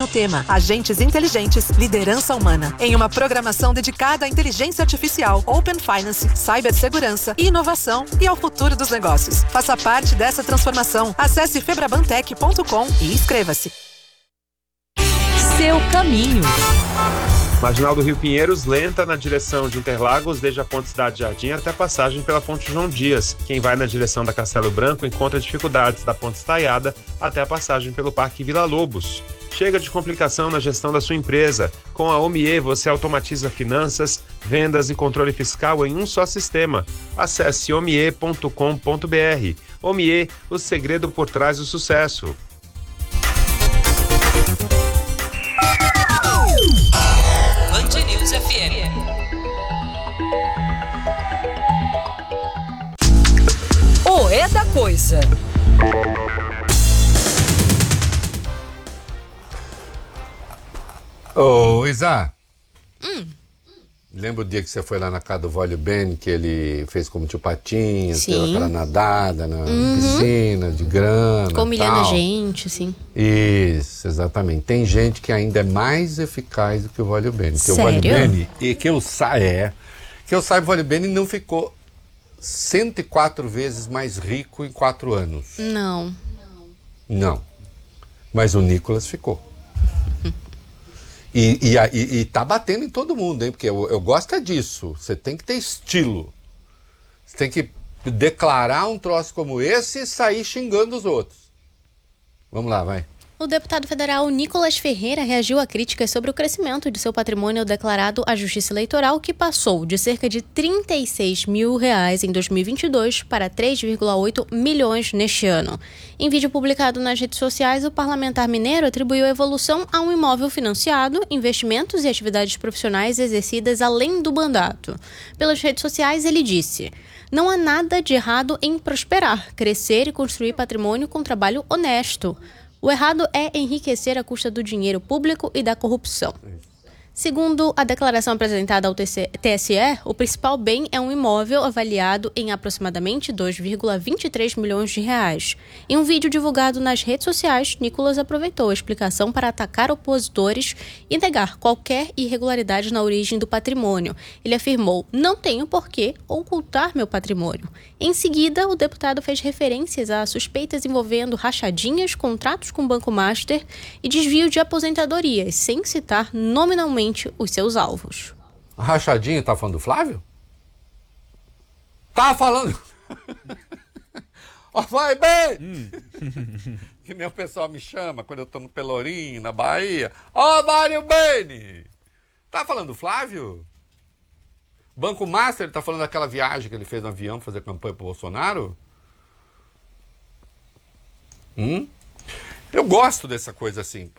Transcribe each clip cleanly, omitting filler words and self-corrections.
no tema Agentes Inteligentes, Liderança Humana, em uma programação dedicada à inteligência artificial, Open Finance, cibersegurança, inovação e ao futuro dos negócios. Faça parte dessa transformação. Acesse febrabantech.com e inscreva-se. Seu caminho. Marginal do Rio Pinheiros, lenta na direção de Interlagos, desde a Ponte Cidade Jardim até a passagem pela Ponte João Dias. Quem vai na direção da Castelo Branco encontra dificuldades da Ponte Estaiada até a passagem pelo Parque Vila Lobos. Chega de complicação na gestão da sua empresa. Com a Omie, você automatiza finanças, vendas e controle fiscal em um só sistema. Acesse omie.com.br. Omie, o segredo por trás do sucesso. Band News FM. O É da Coisa. Ô, Isa. Lembra o dia que você foi lá na casa do Vólio Ben, que ele fez como tio Patinhas, deu aquela nadada na piscina de grana, ficou humilhando a tal. gente, sim. Isso, exatamente. Tem gente que ainda é mais eficaz do que o Vólio Ben. Porque Sério? o Vólio Ben, e que eu saiba, o Vólio Ben não ficou 104 vezes mais rico em 4 anos. Não. Não. Mas o Nicolas ficou. E tá batendo em todo mundo, hein? Porque eu gosto é disso. Você tem que ter estilo. Você tem que declarar um troço como esse e sair xingando os outros. Vamos lá, vai. O deputado federal Nicolas Ferreira reagiu a críticas sobre o crescimento de seu patrimônio declarado à Justiça Eleitoral, que passou de cerca de R$36 mil em 2022 para 3,8 milhões neste ano. Em vídeo publicado nas redes sociais, o parlamentar mineiro atribuiu a evolução a um imóvel financiado, investimentos e atividades profissionais exercidas além do mandato. Pelas redes sociais, ele disse: "Não há nada de errado em prosperar, crescer e construir patrimônio com trabalho honesto. O errado é enriquecer à custa do dinheiro público e da corrupção." Segundo a declaração apresentada ao TSE, o principal bem é um imóvel avaliado em aproximadamente 2,23 milhões de reais. Em um vídeo divulgado nas redes sociais, Nicolas aproveitou a explicação para atacar opositores e negar qualquer irregularidade na origem do patrimônio. Ele afirmou: "Não tenho por que ocultar meu patrimônio." Em seguida, o deputado fez referências a suspeitas envolvendo rachadinhas, contratos com o Banco Master e desvio de aposentadorias, sem citar nominalmente os seus alvos. Rachadinho, tá falando do Flávio? Tá falando... Ó, vai bem! Que nem o pessoal me chama quando eu tô no Pelourinho, na Bahia. Ó, Mário Beni! Tá falando do Flávio? Banco Master, tá falando daquela viagem que ele fez no avião pra fazer campanha pro Bolsonaro? Eu gosto dessa coisa assim.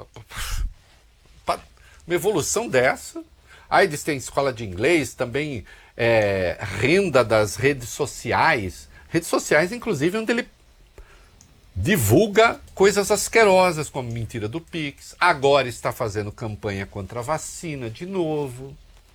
Uma evolução dessa. Aí eles têm escola de inglês, também renda das redes sociais. Redes sociais, inclusive, onde ele divulga coisas asquerosas, como mentira do Pix. Agora está fazendo campanha contra a vacina de novo.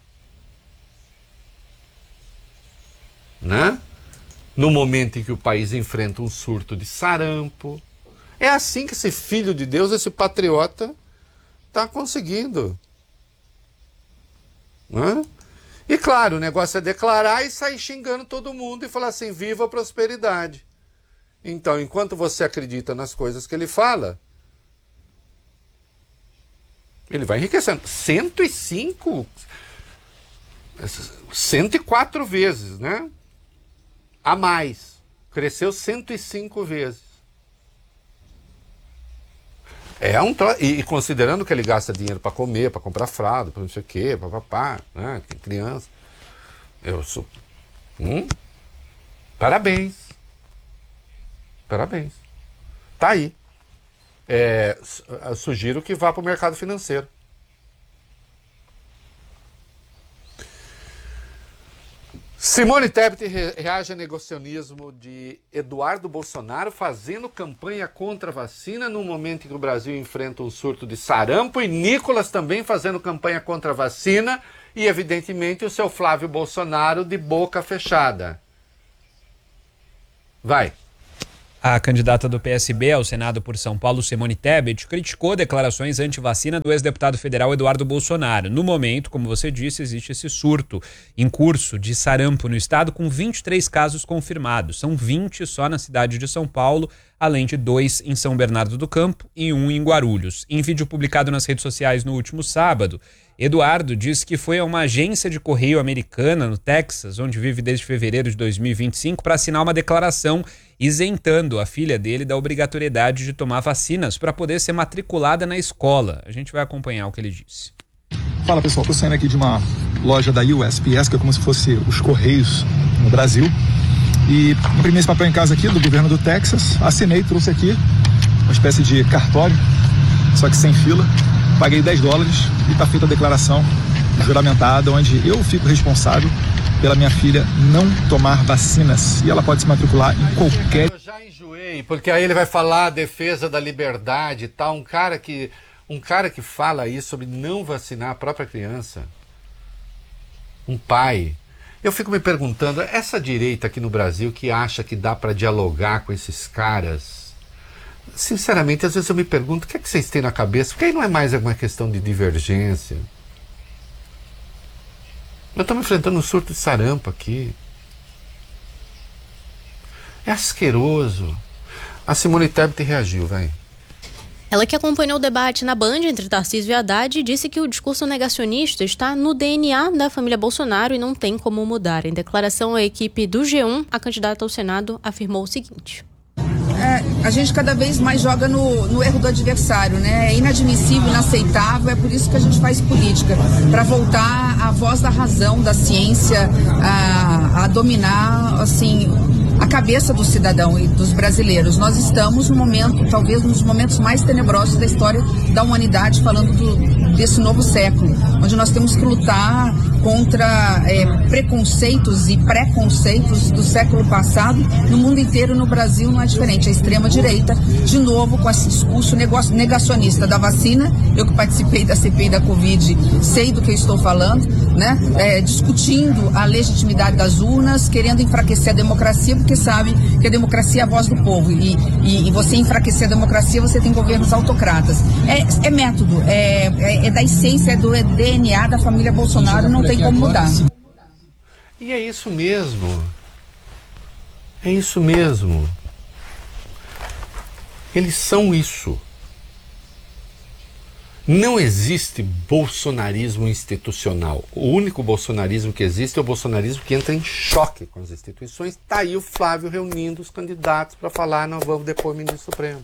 Né? No momento em que o país enfrenta um surto de sarampo. É assim que esse filho de Deus, esse patriota, está conseguindo. Né? E claro, o negócio é declarar e sair xingando todo mundo e falar assim: viva a prosperidade. Então, enquanto você acredita nas coisas que ele fala, ele vai enriquecendo. 104 vezes, né? A mais. Cresceu 105 vezes. E considerando que ele gasta dinheiro para comer, para comprar fralda, para não sei o quê, papapá, né? Tem criança. Parabéns. Parabéns. Tá aí. Sugiro que vá para o mercado financeiro. Simone Tebet reage a negacionismo de Eduardo Bolsonaro fazendo campanha contra a vacina no momento em que o Brasil enfrenta um surto de sarampo, e Nicolas também fazendo campanha contra a vacina e, evidentemente, o seu Flávio Bolsonaro de boca fechada. Vai. A candidata do PSB ao Senado por São Paulo, Simone Tebet, criticou declarações anti-vacina do ex-deputado federal Eduardo Bolsonaro. No momento, como você disse, existe esse surto em curso de sarampo no estado, com 23 casos confirmados. São 20 só na cidade de São Paulo, além de 2 em São Bernardo do Campo e 1 em Guarulhos. Em vídeo publicado nas redes sociais no último sábado, Eduardo disse que foi a uma agência de correio americana no Texas, onde vive desde fevereiro de 2025, para assinar uma declaração isentando a filha dele da obrigatoriedade de tomar vacinas para poder ser matriculada na escola. A gente vai acompanhar o que ele disse. Fala pessoal, estou saindo aqui de uma loja da USPS, que é como se fosse os Correios no Brasil, e imprimi esse papel em casa aqui do governo do Texas, assinei, trouxe aqui uma espécie de cartório, só que sem fila, paguei $10 e está feita a declaração juramentada, onde eu fico responsável pela minha filha não tomar vacinas e ela pode se matricular em qualquer... Eu já enjoei, porque aí ele vai falar a defesa da liberdade e tal, um cara que fala isso sobre não vacinar a própria criança, um pai. Eu fico me perguntando, essa direita aqui no Brasil que acha que dá para dialogar com esses caras, sinceramente, às vezes eu me pergunto, o que é que vocês têm na cabeça? Porque aí não é mais uma questão de divergência. Nós estamos enfrentando um surto de sarampo aqui. É asqueroso. A Simone Tebet reagiu, velho. Ela, que acompanhou o debate na Band entre Tarcísio e Haddad, disse que o discurso negacionista está no DNA da família Bolsonaro e não tem como mudar. Em declaração à equipe do G1, a candidata ao Senado afirmou o seguinte: a gente cada vez mais joga no erro do adversário, né? É inadmissível, inaceitável, é por isso que a gente faz política, para voltar à voz da razão, da ciência, a dominar, assim, a cabeça do cidadão e dos brasileiros. Nós estamos no momento, talvez um dos momentos mais tenebrosos da história da humanidade, falando desse novo século, onde nós temos que lutar contra preconceitos e preconceitos do século passado. No mundo inteiro, no Brasil não é diferente. A extrema-direita, de novo, com esse discurso negacionista da vacina. Eu que participei da CPI da Covid, sei do que eu estou falando, né? Discutindo a legitimidade das urnas, querendo enfraquecer a democracia, porque sabe que a democracia é a voz do povo. E você enfraquecer a democracia, você tem governos autocratas. É método, é da essência, é do DNA da família Bolsonaro, não tem como mudar. E é isso mesmo. É isso mesmo. Eles são isso. Não existe bolsonarismo institucional. O único bolsonarismo que existe é o bolsonarismo que entra em choque com as instituições. Está aí o Flávio reunindo os candidatos para falar: nós vamos depor o ministro Supremo.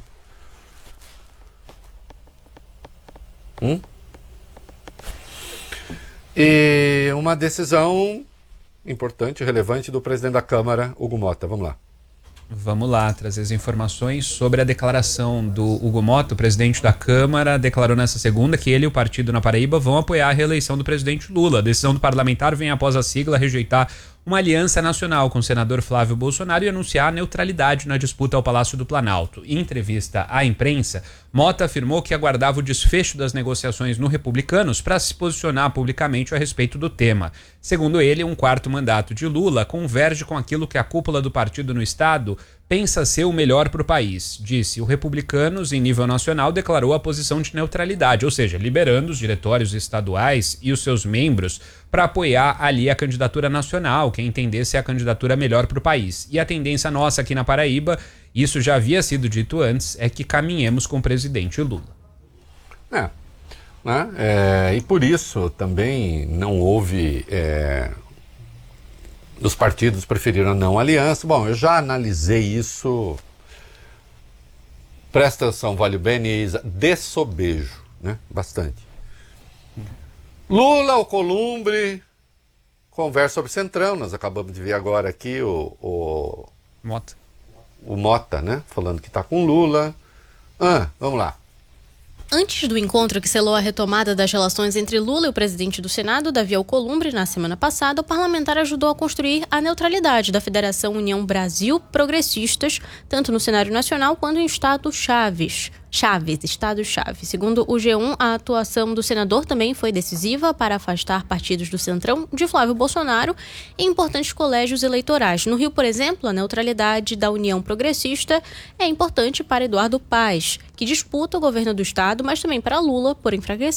E uma decisão importante, relevante do presidente da Câmara, Hugo Mota. Vamos lá. Vamos lá, trazer as informações sobre a declaração do Hugo Mota. O presidente da Câmara declarou nesta segunda que ele e o partido na Paraíba vão apoiar a reeleição do presidente Lula. A decisão do parlamentar vem após a sigla rejeitar uma aliança nacional com o senador Flávio Bolsonaro e anunciar a neutralidade na disputa ao Palácio do Planalto. Em entrevista à imprensa, Mota afirmou que aguardava o desfecho das negociações no Republicanos para se posicionar publicamente a respeito do tema. Segundo ele, um quarto mandato de Lula converge com aquilo que a cúpula do partido no estado pensa ser o melhor para o país. Disse, o Republicanos, em nível nacional, declarou a posição de neutralidade, ou seja, liberando os diretórios estaduais e os seus membros para apoiar ali a candidatura nacional, que entendesse a candidatura melhor para o país. E a tendência nossa aqui na Paraíba, isso já havia sido dito antes, é que caminhemos com o presidente Lula. E por isso também não houve... Os partidos preferiram a não aliança. Bom, eu já analisei isso. Presta atenção, Vale bem, Isa. Dessobejo, né? Bastante. Lula, Alcolumbre, conversa sobre Centrão. Nós acabamos de ver agora aqui o Mota. O Mota, né? Falando que está com Lula. Vamos lá. Antes do encontro que selou a retomada das relações entre Lula e o presidente do Senado, Davi Alcolumbre, na semana passada, o parlamentar ajudou a construir a neutralidade da Federação União Brasil Progressistas, tanto no cenário nacional quanto em estado-chaves. estado-chave. Segundo o G1, a atuação do senador também foi decisiva para afastar partidos do Centrão de Flávio Bolsonaro em importantes colégios eleitorais. No Rio, por exemplo, a neutralidade da União Progressista é importante para Eduardo Paes, que disputa o governo do estado, mas também para Lula, por enfraquecer